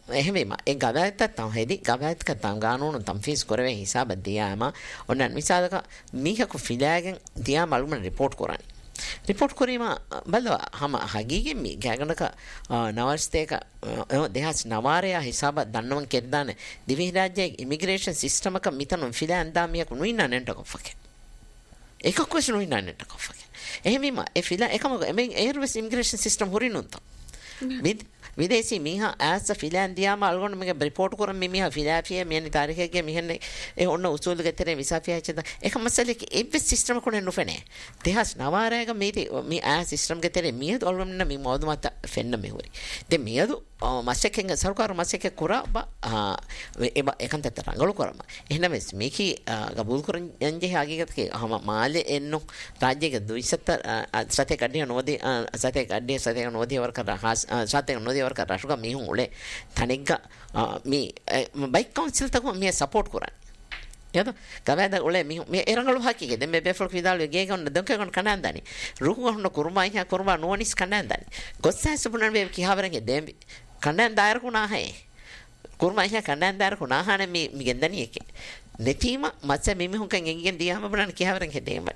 එහෙම ඒ ගවයත් තම හෙදි ගවයත් තම ගානෝන තම්ෆීස් කරවේ හිසාබ දියාම ඔන්න මිසාලක මීහකු ෆිලාගෙන් දියා මල්මන රිපෝට් කරන්නේ ರಿಪೋರ್ಟ್ ಕೊರಿಮ ಬಲ್ವ ಹಮ ಹಗೀಗೆ ಮಿ ಗ್ಯಾಗಣಕ ನವಸ್ತೇಕ ದೇಹಾಸ್ ನವಾರೆಯ ಹಿಸಾಬ ದಣ್ಣವನ್ ಕೆದ್ದಾನೆ ದಿವಿ ರಾಜ್ಯ ಇಮಿಗ್ರೇಷನ್ ಸಿಸ್ಟಮಕ ಮಿತನು ಫಿಲೆ ಅಂದಾಮಿಯಕ ನುಯಿನ ನೆಂಟ ಕೊಫಕೆ ಏಕ question ನುಯಿನ ನೆಂಟ ಕೊಫಕೆ ಎಹಮಿಮ A phile ಏಕಮ ಎಮೆ ಏರ್ವೆಸ್ immigration system ಹುರಿನುಂತ විදේශී මීහා ඇස්ස ෆිලෑන් දියාම අල්ගොන්න මේක රිපෝට් කරන් මීහා ෆිලාෆිය මෙන්න තාරිඛයේ මෙහෙන්නේ ඒ ඔන්න උසූල් ගෙතරේ විසාෆියා චද එක මසලෙක එබ්බ සිස්ටම් කොනේ නුෆනේ දෙහස් නවාරයක මේටි මේ ආ සිස්ටම් ගෙතරේ මීහත් ඔල්වන්න මේ මොදු මත ෆෙන්න මෙහුරි දෙ මීහදු මසෙකෙන් සරකාර මසෙක කුරා එබ එකන්තත රංගලු කරම එහෙනම් මේකි ගබුල් කරන් යන්ජේ හාගිගතකේ හම මාලේ එන්නු රාජ්‍යයේ දුයිසත සතේ කඩිය නොදී සතේ කඩිය සතේ නොදී වර කර සතේ නොදී වර කර රසුක මිහුන් උලේ තනිග්ග මේ බයික් කවුන්සිල් තක මේ සපෝට් කරන්නේ යද ගවැද උලේ මේ එරංගලු හකිගේ දෙමෙ බෙෆල් විදාලු ගේගොන්න දොකගොන්න කනන්දනි රුහුගොන්න කුරුමායිහ කුරුමා නෝනිස් කනන්දනි ගොස්සැස් පුනන් වේ කිහවරගේ දෙම්බි කණ්ඩායම් දායකුණා හේ කුරුමායිහ කණ්ඩායම් දායකුණා හනේ මේ ගෙන්දනි එකේ නෙතීම මත්ස මිමිහුන්කන් එංගෙන් දියාම බලන්න කිහවරන් හෙදේම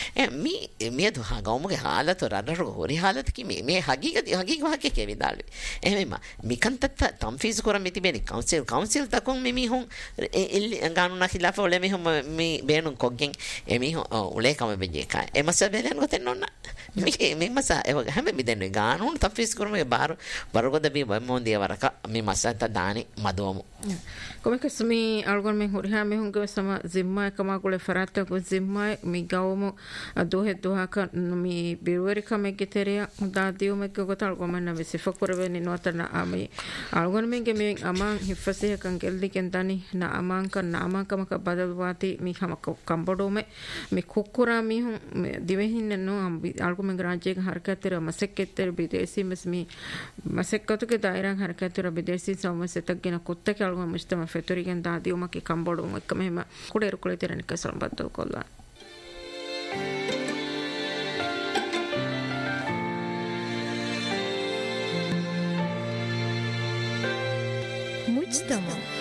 මේ දුහා ගෞමුගේ حالت රඩර හොරි حالت කි මේ හගීග වහකේ විදාලු එහෙම මිකන්තත් තම්ෆීස් කර මිතිබෙනි කවුන්සිල් තකොන් මිමිහුන් එල්ලි ගානුනා ඛිලාෆ ඔලේ මිහුන් මේ බේනුන් කොගෙන් එමිහුන් ඔලේ කම බෙජේකා එමස බෙලෙන් ගොතෙන් නොන්න මේ මස ඒ හැම මිදෙන් ගානුන් තම්ෆීස් කර මේ බරගොද බි මොන්දිය වරක මේ මසත දානි මදවමු como é que sumi algon me hurha me hunga sama zimma kama gole farata go zimma mi gawmo dohe dohaka mi birweri kame giteria da dio me go tal go manna me sifa korbe ni notana ami algon me ge me aman hifase kan geldi ken dani na aman kan na aman kama ka badalwati mi hama kambodo me mi kukkura mi hun divehin no algon me rajye ka harakatera masekketter bidesi mes mi masekkatu ke dairan harakatera bidesi samase gena kotta ke algon mujtama fetorigen da dio make kambodo ekka mehma kuderu kuleterani kasal baddu kolla مجتمع